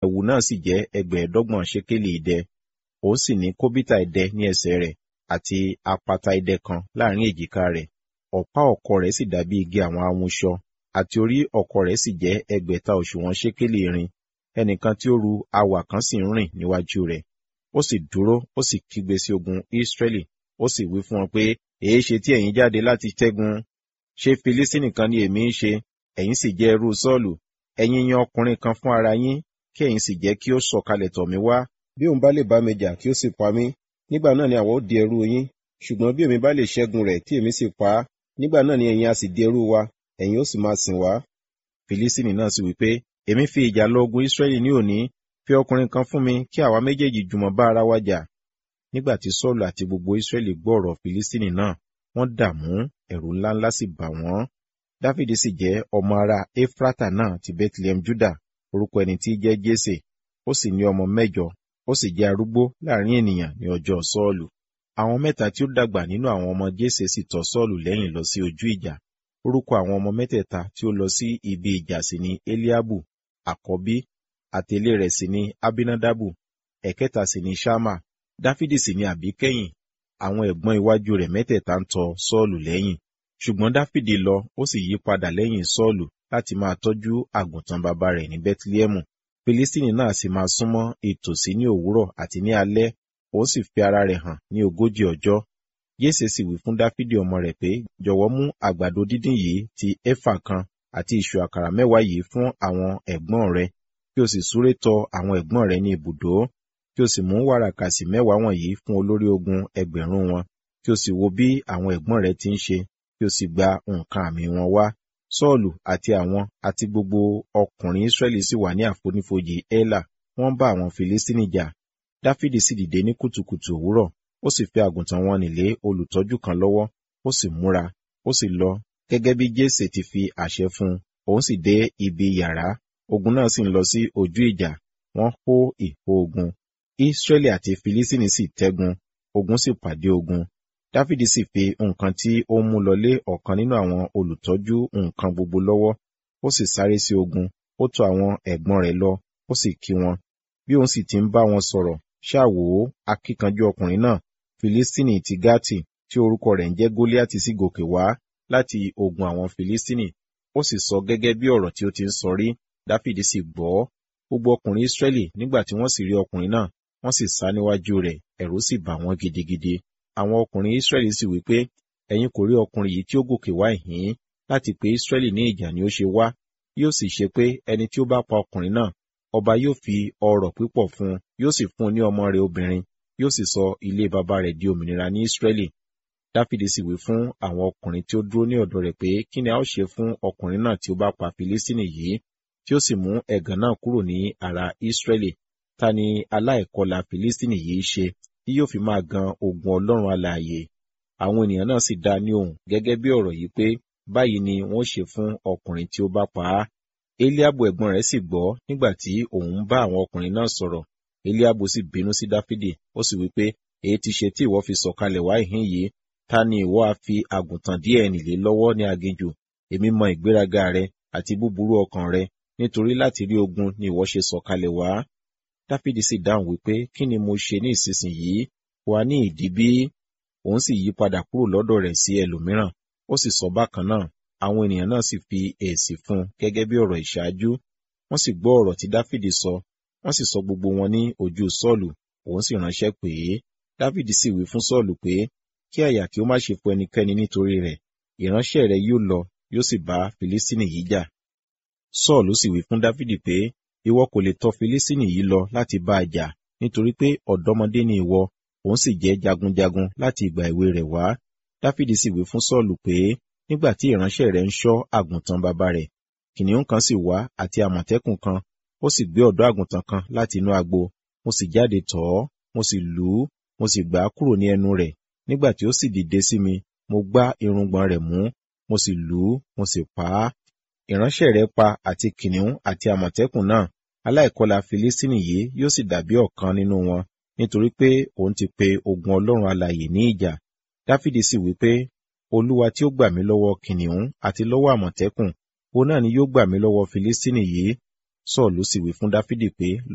ẹ̀wù náà sì jẹ́ 25 ṣékélì idẹ. Òun sì ní kóbítà idẹ ní ẹsẹ̀ rẹ̀, àti apata idẹ kan láàrin èjìká rẹ̀. Ọ̀pá ọ̀kọ̀ rẹ̀ sì dàbí igi àwọn awunṣọ, àti orí ọ̀kọ̀ rẹ̀ sì jẹ́ 600 òṣùwọ̀n ṣékélì irin. Ẹnìkan tí ó ru awà kan sì ń rìn níwájú rẹ̀. Ó sì dúró, ó sì kígbe sí ogun Israẹli, ó sì wí fún wọn pé, èéṣe tí ẹ̀yin jáde láti ṣẹ́gun? Ṣé Filistini kan ni èmi ń ṣe? Ẹ̀yin sì jẹ́ ẹrú Sọ́ọ̀lù. Ẹ̀yin yan ọkùnrin kan fún ara yín, kí ẹ̀yin sì jẹ́ kí ó sọ̀kalẹ̀ tọ̀ mí wá. Bí òun bá lè bá mi jà kí ó sì pa mí, nígbà náà ni àwa ó di ẹrú yín. Ṣùgbọ́n bí èmi bá lè ṣẹ́gun rẹ̀ tí èmi sì pa á, nígbà náà ni ẹ̀yin a sì di ẹrú wa, ẹ̀yin ó sì máa sìn wá. Filistini náà sì wí pé, èmi fi ìjà lọ ogun Israẹli ní òní, fi ọkùnrin kan fún mi kí àwa méjèèjì jùmọ̀ bá ara wa jà. Nígbà tí Sọ́ọ̀lù àti gbogbo Israẹli gbọ́ ọ̀rọ̀ Filistini náà, wọ́n dààmú, ẹ̀rù ńláńlá sì bà wọ́n. Dáfídì sì jẹ́ ọmọ ará Efrata náà ti Bethlehem Juda, orúkọ ẹni tí jẹ́ Jésè. Ó sì ní ọmọ 8, ó sì jẹ́ arúgbó láàrin ènìyàn ní ọjọ́ Sọ́ọ̀lù. Àwọn 3 tí ó dàgbà nínú àwọn ọmọ Jésè sì tọ̀ Sọ́ọ̀lù lẹ́yìn lọ sí ojú ìjà. Orúkọ àwọn ọmọ 3 tí ó lọ sí ibi ìjà sì ni Eliabu, àkọ́bí, àtẹ̀lé rẹ̀ sì ni Abinadabu, ẹ̀kẹta sì ni Ṣama. Dáfídì sì ni àbíkẹ́yìn. Àwọn ẹ̀gbọ́n iwájú rẹ̀ 3 ń tọ̀ Sọ́ọ̀lù lẹ́yìn. Ṣùgbọ́n Dáfídì lọ, ó sì yí padà lẹ́yìn Sọ́ọ̀lù láti máa tọ́jú àgùntàn baba rẹ̀ ní Bẹ́tílẹ́hẹ́mù. Filistini náà sì máa súnmọ́ ìtòsí ní òwúrọ̀ àti ní alẹ́, òun sì fi ara rẹ̀ hàn ní 40 ọjọ́. Jésè sì wí fún Dáfídì ọmọ rẹ̀ pé, jọ̀wọ́ mú àgbàdo dídín yìí ti éfà kan àti ìṣù àkàrà 10 yìí fún àwọn ẹ̀gbọ́n rẹ̀, kí o sì súré tọ̀ àwọn ẹ̀gbọ́n rẹ̀ ní ibùdó, kí o sì mú wàràkàsì 10 wọ̀nyí fún olórí ogun 1000 wọn, kí o sì wo bí àwọn ẹ̀gbọ́n rẹ̀ ti ń ṣe, kí o sì gba nǹkan àmì wọn wá. Sọ́ọ̀lù àti àwọn àti gbogbo ọkùnrin Israẹli sì wà ní àfonífojì Élà, wọ́n bá àwọn Filistini jà. Dáfídì sì dìde ní kùtùkùtù òwúrọ̀, ó sì fi àgùntàn wọn nì lé olùtọ́jú kan lọ́wọ́, ó sì múra, ó sì lọ, gẹ́gẹ́ bí Jésè ti fi àṣẹ fún un. Òun sì dé ibi yàrá, ogun náà sì ń lọ sí ojú ìjà, wọ́n hó ìhó ogun. Israẹli àti Filistini sì tẹ́gun, ogun sì pàdé ogun. Dáfídì sì fi nǹkan tí ó mú lọ lé ọ̀kan nínú àwọn olùtọ́jú nǹkan gbogbo lọ́wọ́, ó sì sáré sí ogun, ó tọ̀ àwọn ẹ̀gbọ́n rẹ̀ lọ, ó sì kí wọn. Bí òun sì ti ń bá wọn sọ̀rọ̀, ṣá wò ó, akíkanjú ọkùnrin náà, Filistini ti Gati, tí orúkọ rẹ̀ ń jẹ́ Goliati, sì gòkè wá láti ogun àwọn Filistini. Ó sì sọ gẹ́gẹ́ bí ọ̀rọ̀ tí ó ti ń sọ rí, Dáfídì sì gbọ́. Gbogbo ọkùnrin Israẹli nígbà tí wọ́n sì rí ọkùnrin náà, wọ́n sì sá níwájú rẹ̀, ẹ̀rù sì bà wọ́n gidigidi. Àwọn ọkùnrin Israẹli sì wí pé, ẹ̀yin kò rí ọkùnrin yìí tí ó gòkè wá ìhín láti pé Israẹli ní ìjà ni ó ṣe wá. Yóò sì ṣe pé ẹni tí ó bá pa ọkùnrin náà, ọba yóò fi ọrọ̀ pípọ̀ fún un, yóò sì fún un ní ọmọ rẹ̀ obìnrin, yóò sì sọ ilé baba rẹ̀ di òmìnira ní Israẹli. Dáfídì sì wí fún àwọn ọkùnrin tí ó dúró ní ọ̀dọ̀ rẹ̀ pé, kí ni a ó ṣe fún ọkùnrin náà tí ó bá pa Filistini yìí, tí ó sì mú ẹ̀gàn náà kúrò ní ara Israẹli? Ta ni aláìkọlà Filistini yìí ṣe tí yóò fi máa gan ogun Ọlọ́run alààyè? Àwọn ènìyàn náà sì dá ní ohùn gẹ́gẹ́ bí ọ̀rọ̀ yìí pé, báyìí ni wọ́n ṣe fún ọkùnrin tí ó bá pa á. Eliabu ẹ̀gbọ́n rẹ̀ sì gbọ́ nígbà tí òun ń bá àwọn ọkùnrin náà sọ̀rọ̀. Eliabu sì bínú sí Dáfídì, ó sì wí pé, èyí ti ṣe tí ìwọ fi sọ̀kalẹ̀ wá ìhín yìí? Ta ni ìwọ a fi àgùntàn díẹ̀ nì lé lọ́wọ́ ní aginjù? Èmi mọ ìgbéraga rẹ àti búburú ọkàn rẹ, nítorí láti rí ogun ni ìwọ ṣe sọ̀kalẹ̀ wá. Dáfídì sì dáhùn wípé, kí ni mo ṣe ní ìsinsìnyí? Wà ní ìdí bí? Òun sì yí padà kúrò lọ́dọ̀ rẹ̀ sí ẹlòmíràn, ó sì sọ bákan náà. Àwọn ènìyàn náà sì fi èsì fún un gẹ́gẹ́ bí ọ̀rọ̀ ìṣáájú. Wọ́n sì gbọ́ ọ̀rọ̀ tí Dáfídì sọ, wọ́n sì sọ gbogbo wọn ní ojú Sọ́ọ̀lù, òun sì ránṣẹ́ pè é. Dáfídì sì wí fún Sọ́ọ̀lù pé, kí àyà kí ó má ṣe fò ẹnikẹ́ni nítorí rẹ̀, ìránṣẹ́ rẹ̀ yóò lọ, yóò sì bá Filistini yìí jà. Sọ́ọ̀lù sì wí fún Dáfídì pé, ìwọ kò lè tọ̀ Filistini yìí lọ láti bá a jà, nítorí pé ọ̀dọ́mọdé ni ìwọ, òun sì jẹ́ jagunjagun láti ìgbà èwe rẹ̀ wá. Dáfídì sì wí fún Sọ́ọ̀lù pé, nígbà tí ìránṣẹ́ rẹ̀ ń ṣọ́ àgùntàn baba rẹ̀, kìnìún kan sì wá àti àmọ̀tẹ́kùn kan, ó sì gbé ọ̀dọ́ àgùntàn kan láti inú agbo, mo sì jáde tọ̀ ọ́, mo sì lù ú, mo sì gbà á kúrò ní ẹnu rẹ̀. Nígbà tí ó sì dìde sí mi, mo gbá irùngbọ̀n rẹ̀ mú, mo sì lù ú, mo sì pa á. Ìránṣẹ́ rẹ̀ pa àti kìnìún àti àmọ̀tẹ́kùn náà. Aláìkọlà Filistini yìí yóò sì dàbí ọ̀kan nínú wọn, nítorí pé òun ti pe ogun Ọlọ́run alààyè ní ìjà. Dáfídì sì wí pé, Olúwa tí ó gbà mí lọ́wọ́ kìnìún àti lọ́wọ́ àmọ̀tẹ́kùn, òun náà ni yóò gbà mí lọ́wọ́ Filistini yìí. Sọ́ọ̀lù sì wí fún Dáfídì pé,